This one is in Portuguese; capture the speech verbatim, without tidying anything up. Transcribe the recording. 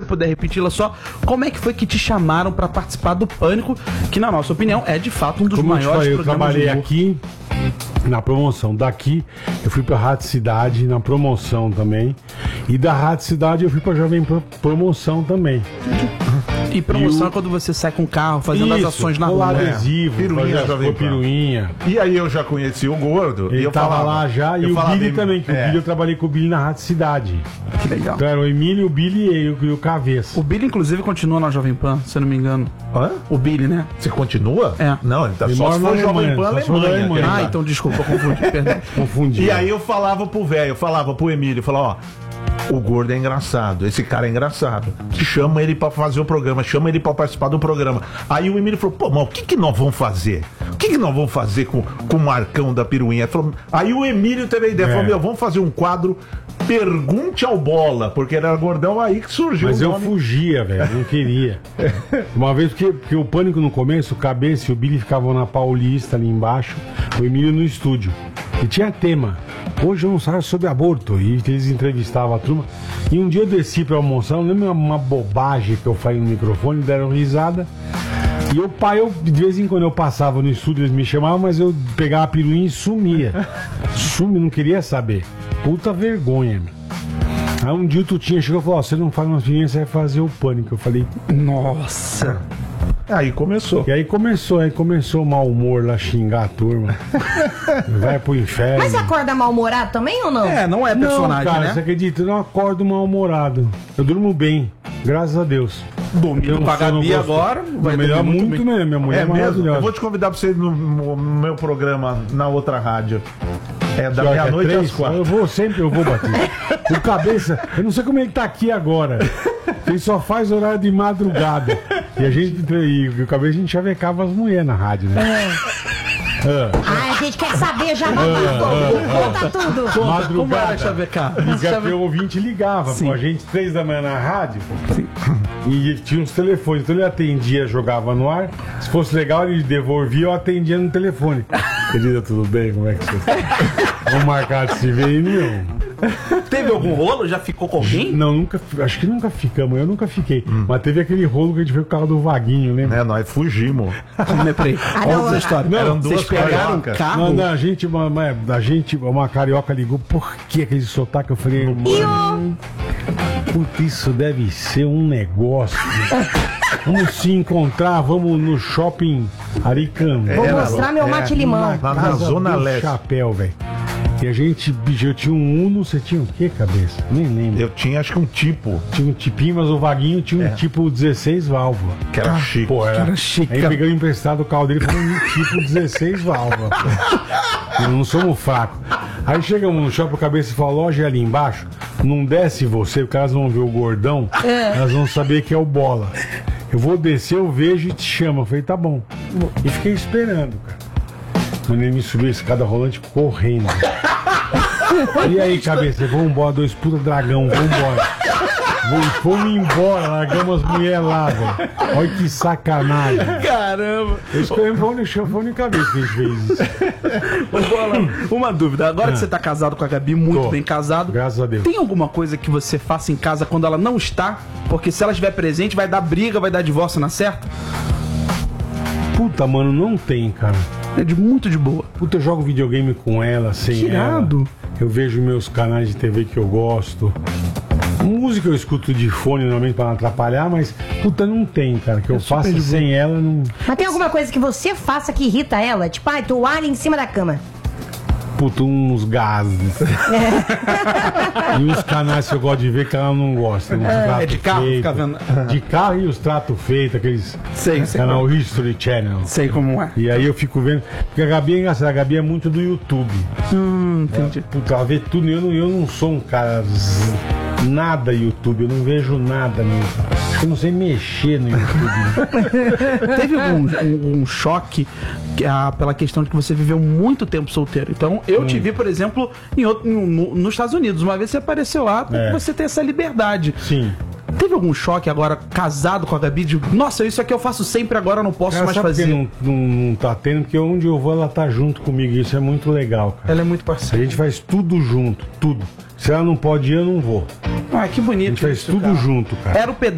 puder repeti-la só, como é que foi que te chamaram pra participar do Pânico, que na nossa opinião é de fato um dos Como maiores eu, te falei, eu programas trabalhei do humor. aqui na promoção. Daqui eu fui pra Rádio Cidade na promoção também. E da Rádio Cidade eu fui pra Jovem Pan promoção também. E promoção E o- é quando você sai com o carro, fazendo as Isso, ações na colar rua. adesivo, Piruinha, fazer Jovem a Pan. piruinha. E aí eu já conheci o Gordo. Ele e eu tava falava, lá já, e eu o falava, Billy também, que é. o Billy eu trabalhei com o Billy na Rádio Cidade. Que legal. Então era o Emílio, o Billy e o, e o Cabeça. O Billy, inclusive, continua na Jovem Pan, se eu não me engano. Hã? O Billy, né? Você continua? É. Não, ele tá Ele só mora se na for Jovem Alemanha, Pan só se for na Alemanha. Alemanha. que ele Ah, tá. então desculpa, confundi, perdão. Confundi. E aí eu falava pro velho, eu falava pro Emílio, eu falava, ó, o Gordo é engraçado, esse cara é engraçado. Chama ele pra fazer o programa, chama ele pra participar do programa. Aí o Emílio falou, pô, mas o que que nós vamos fazer? O que que nós vamos fazer com, com o Marcão da Piruinha? Ele falou- aí o Emílio teve a ideia, É. falou, meu, vamos fazer um quadro Pergunte ao Bola, porque ele era gordão, aí que surgiu Mas o eu nome. fugia, velho, não queria. Uma vez, porque, porque o Pânico no começo, o Cabeça e o Billy ficavam na Paulista ali embaixo, o Emílio no estúdio. E tinha tema. Hoje eu não saio sobre aborto. E eles entrevistavam a turma. E um dia eu desci pra almoçar, eu lembro uma bobagem que eu falei no microfone, deram risada. E o pai, eu, de vez em quando eu passava no estúdio, eles me chamavam, mas eu pegava a piruinha e sumia. Sumia, não queria saber. Puta vergonha, meu. Aí um dia o Tutinha chegou e falou, ó, você não faz umas piruinhas, você vai fazer o Pânico. Eu falei, Nossa. Aí começou. e aí começou, aí começou o mau humor lá, xingar a turma. Vai pro inferno. Mas você acorda mal-humorado também ou não? É, não é personagem, não, cara, né? você acredita? Eu não acordo mal-humorado. Eu durmo bem, graças a Deus. Dormindo Eu com a só não Gabi gosto- agora, vai melhor dormir muito muito bem. mesmo, minha mulher É é, mesmo? maravilhosa. Eu vou te convidar pra você ir no, no meu programa na outra rádio. É da Que hora que é meia-noite três? às quatro. Eu vou sempre, eu vou bater. O Cabeça, eu não sei como ele tá aqui agora. Ele só faz horário de madrugada. E a gente, e o Cabeça, a gente chavecava as mulheres na rádio, né? Ah. Ai, a gente quer saber já, conta tudo. Como era Madrugada. chavecar? Liga, o ouvinte ligava Sim. com a gente três da manhã na rádio. E tinha uns telefones. Então ele atendia, jogava no ar. Se fosse legal, ele devolvia, eu atendia no telefone. Querida, tudo bem? Como é que você está? Vamos marcar de se ver aí, não. Teve algum rolo? Já ficou com alguém? Não, nunca. Acho que nunca ficamos. Eu nunca fiquei. Mas teve aquele rolo que a gente fez com o carro do Vaguinho, lembra? É, nós fugimos. Não, peraí. Ah, Olha não, essa ah, história. não, Eram duas Vocês pegaram um cariocas. carro? Não, não, a gente, uma, uma, a gente, uma carioca ligou, por que aquele sotaque? Eu falei, mano, puta, isso deve ser um negócio. Vamos se encontrar, vamos no shopping Aricanduva. Vou Era, mostrar meu é, mate-limão. Lá na Casa Zona do Leste. Chapéu, velho. E a gente, bicho, eu tinha um Uno, você tinha o quê, cabeça? Nem lembro. Eu tinha acho que um tipo, Tinha um tipinho, mas o Vaguinho tinha um tipo dezesseis válvulas. que era chique. Pô, era, Era chique. Aí pegando emprestado o carro dele foi um tipo dezesseis válvulas. pô. Nós não somos fracos. Aí chegamos no shopping, a cabeça falou, a loja é ali embaixo, não desce você, porque elas vão ver o gordão, elas vão saber que é o Bola. Eu vou descer, eu vejo e te chamo. Eu falei, tá bom. E fiquei esperando, cara. Quando ele me subiu a escada rolante correndo. E aí, cabeça, vamos embora, dois puta dragão, vamos embora. Vamos, fomos embora, largamos as mulheres lá, velho. Olha que sacanagem. Caramba. Esse foi a única- foi a única vez que a gente fez isso. Ô, Bola, uma dúvida. Agora que você tá casado com a Gabi, muito Tô. bem casado, Graças a Deus. tem alguma coisa que você faça em casa quando ela não está? Porque se ela estiver presente, vai dar briga, vai dar divórcio na certa? Puta, mano, não tem, cara. É de muito de boa. Puta, eu jogo videogame com ela, sem Que irado. ela. Eu vejo meus canais de T V que eu gosto. Música eu escuto de fone normalmente pra não atrapalhar, mas puta, não tem, cara. Que eu faça de sem ela, não. Mas tem alguma coisa que você faça que irrita ela? Tipo, ai, toalha em cima da cama. Puta, uns gases. E uns canais que eu gosto de ver que ela não gosta. Uns É de trato carro, feito. fica vendo. De carro e os tratos feitos, aqueles. Sei, sei Canal como- History Channel. Sei como é. E aí eu fico vendo. Porque a Gabi é engraçada, a Gabi é muito do YouTube. Hum, entendi. Puta, ela vê tudo. Eu não, eu não sou um cara. z- Nada YouTube, eu não vejo nada mesmo. Acho que eu não sei mexer no YouTube. Teve algum um, um choque que, ah, pela questão de que você viveu muito tempo solteiro. Então, eu te vi, por exemplo, em outro, no- no- nos Estados Unidos. Uma vez você apareceu lá, porque É. você tem essa liberdade. Sim. Teve algum choque agora, casado com a Gabi, de nossa, isso aqui eu faço sempre, agora eu não posso Cara, mais sabe por que fazer? não, não, não tá tendo? Porque onde eu vou, ela tá junto comigo. Isso é muito legal, cara. Ela é muito A parceira. gente faz tudo junto, tudo. Se ela não pode ir, eu não vou. Ah, que bonito. A gente faz isso, tudo cara. junto, cara. Era o